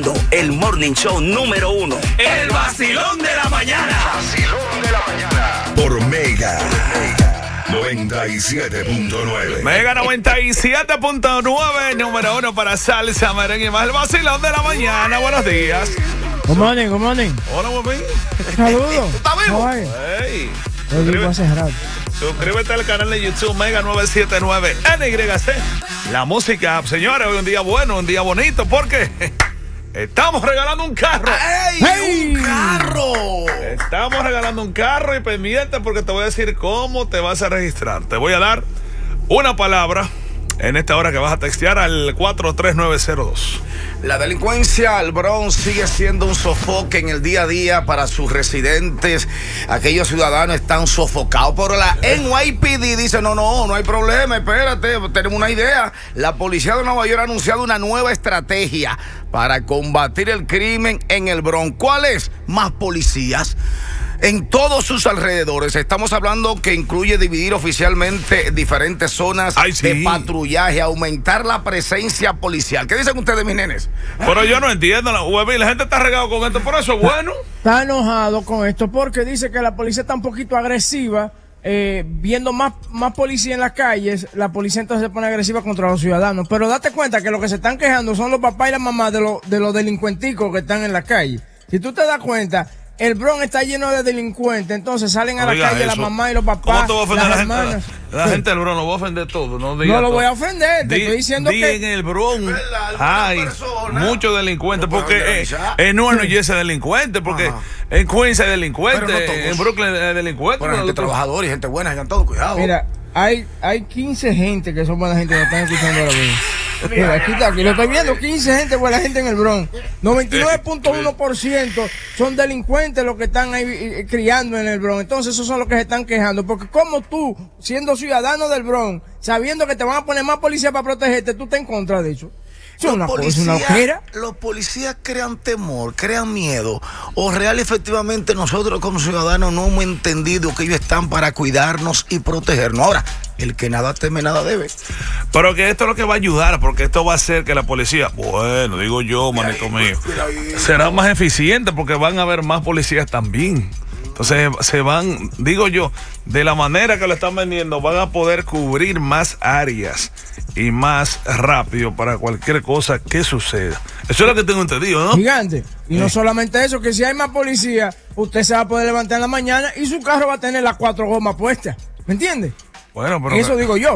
escuchando el morning show número 1. El vacilón de la mañana. Vacilón de la mañana. Por Mega 97.9. Mega 97.9, número 1 para salsa, merengue y más. El vacilón de la mañana. Buenos días. Good morning, good morning. Hola, bebé. Saludos. ¿Tú estás vivo? Hey. Hey. Suscríbete al canal de YouTube Mega 979 NYC. La música, señores, hoy un día bueno, un día bonito, porque estamos regalando un carro. ¡Ey! ¡Un carro! Estamos regalando un carro y pendiente porque te voy a decir cómo te vas a registrar. Te voy a dar una palabra en esta hora que vas a textear al 43902. La delincuencia al Bronx sigue siendo un sofoque en el día a día para sus residentes. Aquellos ciudadanos están sofocados. Pero la NYPD dice, no hay problema, espérate, tenemos una idea. La policía de Nueva York ha anunciado una nueva estrategia para combatir el crimen en el Bronx. ¿Cuál es? Más policías en todos sus alrededores. Estamos hablando que incluye dividir oficialmente diferentes zonas de patrullaje, aumentar la presencia policial. ¿Qué dicen ustedes, mis nenes? Pero yo no entiendo, la gente está regada con esto, por eso es bueno. Está enojado con esto porque dice que la policía está un poquito agresiva. Viendo más policía en las calles, la policía entonces se pone agresiva contra los ciudadanos. Pero date cuenta que los que se están quejando son los papás y las mamás de los delincuenticos que están en la calle. Si tú te das cuenta, el Bronx está lleno de delincuentes, entonces salen a la calle las mamás y los papás. ¿Cómo te va a ofender la gente del Bronx? Lo voy a ofender todo. No lo voy a ofender, te estoy diciendo que en el Bronx hay muchos delincuentes, porque en Nueva York es delincuente, porque en Queens hay delincuentes, en Brooklyn hay delincuentes. Pero gente trabajadora y gente buena, hagan todo, cuidado. Mira, hay 15 gente que son buena gente que están escuchando ahora mismo. Mira, aquí lo estoy viendo, 15 gente, buena gente en el Bronx. 99.1% son delincuentes los que están ahí criando en el Bronx. Entonces esos son los que se están quejando. Porque como tú, siendo ciudadano del Bronx, sabiendo que te van a poner más policía para protegerte, tú estás en contra de eso. Los policías crean temor, crean miedo, o real efectivamente nosotros como ciudadanos no hemos entendido que ellos están para cuidarnos y protegernos. Ahora, el que nada teme, nada debe. Pero que esto es lo que va a ayudar, porque esto va a hacer que la policía, bueno, digo yo, manito mío, será más eficiente porque van a haber más policías también. Entonces se van, digo yo, de la manera que lo están vendiendo, van a poder cubrir más áreas y más rápido para cualquier cosa que suceda. Eso es lo que tengo entendido, ¿no? Gigante. Y no solamente eso, que si hay más policía, usted se va a poder levantar en la mañana y su carro va a tener las 4 gomas puestas. ¿Me entiende? Bueno, pero eso digo yo.